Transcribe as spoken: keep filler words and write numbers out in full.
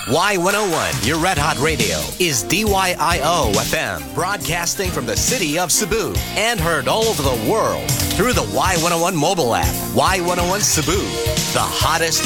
Y one oh one, your Red Hot Radio, is D Y I O F M, broadcasting from the city of Cebu and heard all over the world through the Y one oh one mobile app. Y one oh one Cebu, the hottest